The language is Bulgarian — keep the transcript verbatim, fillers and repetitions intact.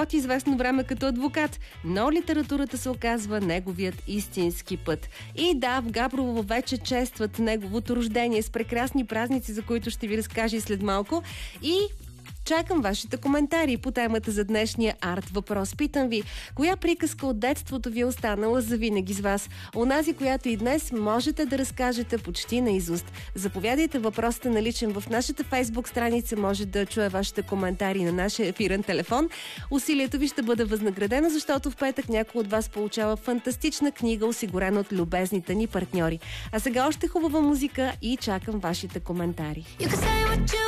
работи известно време като адвокат, но литературата се оказва неговият истински път. И да, в Габрово вече честват неговото рождение с прекрасни празници, за които ще ви разкажа и след малко. И чакам вашите коментари по темата за днешния арт въпрос. Питам ви, коя приказка от детството ви е останала завинаги с вас? Онази, която и днес можете да разкажете почти наизуст. Заповядайте, въпросът е наличен в нашата Фейсбук страница. Може да чуя вашите коментари на нашия ефирен телефон. Усилието ви ще бъде възнаградено, защото в петък някой от вас получава фантастична книга, осигурена от любезните ни партньори. А сега още хубава музика и чакам вашите коментари.